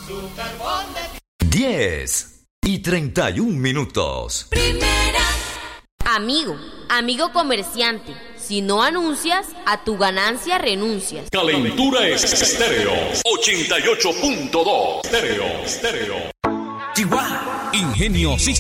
10:31. Primera. Amigo comerciante, si no anuncias, a tu ganancia renuncias. Calentura Estéreo 88.2. Estéreo. Chihuahua, Ingenio